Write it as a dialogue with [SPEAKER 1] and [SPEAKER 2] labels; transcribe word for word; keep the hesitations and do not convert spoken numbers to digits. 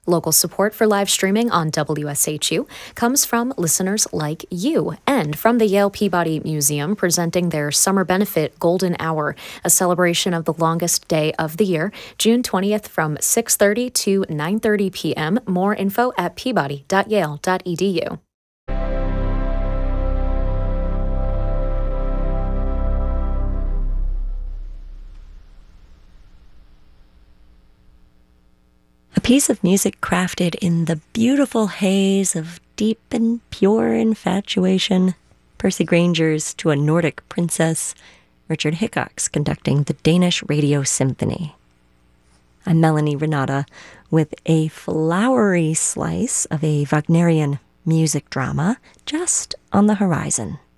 [SPEAKER 1] Local support for live streaming on W S H U comes from listeners like you and from the Yale Peabody Museum presenting their Summer Benefit Golden Hour, a celebration of the longest day of the year, June twentieth from six thirty to nine thirty p.m. More info at peabody dot yale dot e d u.
[SPEAKER 2] A piece of music crafted in the beautiful haze of deep and pure infatuation. Percy Granger's To a Nordic Princess. Richard Hickox conducting the Danish Radio Symphony. I'm Melanie Renata with a flowery slice of a Wagnerian music drama just on the horizon.